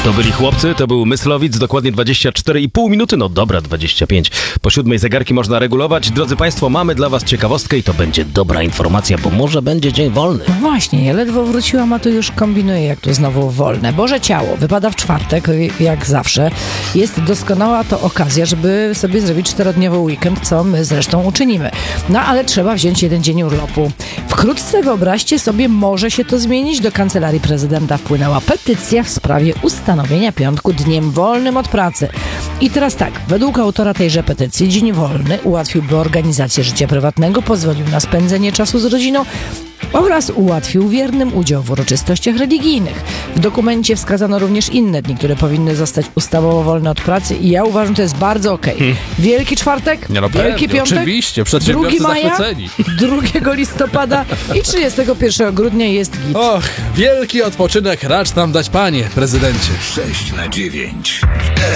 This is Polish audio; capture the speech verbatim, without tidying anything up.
To byli chłopcy, to był Myslowic, dokładnie dwadzieścia cztery i pół minuty, no dobra, dwadzieścia pięć. Po siódmej zegarki można regulować. Drodzy Państwo, mamy dla Was ciekawostkę i to będzie dobra informacja, bo może będzie dzień wolny. No właśnie, ja ledwo wróciłam, a tu już kombinuję, jak to znowu wolne. Boże Ciało wypada w czwartek, jak zawsze. Jest doskonała to okazja, żeby sobie zrobić czterodniowy weekend, co my zresztą uczynimy. No ale trzeba wziąć jeden dzień urlopu. Wkrótce, wyobraźcie sobie, może się to zmienić. Do Kancelarii Prezydenta wpłynęła petycja w sprawie ustanowienia piątku dniem wolnym od pracy. I teraz tak, według autora tejże petycji dzień wolny ułatwiłby organizację życia prywatnego, pozwolił na spędzenie czasu z rodziną oraz ułatwił wiernym udział w uroczystościach religijnych. W dokumencie wskazano również inne dni, które powinny zostać ustawowo wolne od pracy i ja uważam, że to jest bardzo okej. Okay. Hmm. Wielki czwartek, Nie no, Wielki pewnie, piątek, oczywiście, przedsiębiorcy drugiego maja, zachwyceni. drugiego listopada i trzydziestego pierwszego grudnia jest git. Och, wielki odpoczynek racz nam dać, panie prezydencie. sześć na dziewięć.